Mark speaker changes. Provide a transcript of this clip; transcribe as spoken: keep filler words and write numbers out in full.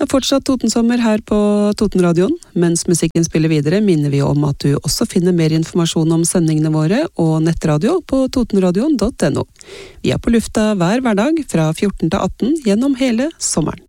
Speaker 1: er fortsatt Totensommer her på Totenradioen. Mens musikken spiller videre, minner vi om at du også finner mer informasjon om sendingene våre og nettradio på totenradioen punktum no. Vi er på lufta hver hverdag fra fjorten til atten gjennom hele sommeren.